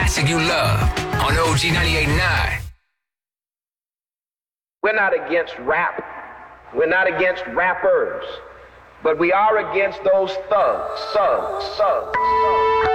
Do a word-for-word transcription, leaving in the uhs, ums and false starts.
classic you love on O G ninety-eight point nine. We're not against rap. We're not against rappers. But we are against those thugs, thugs, thugs, thugs.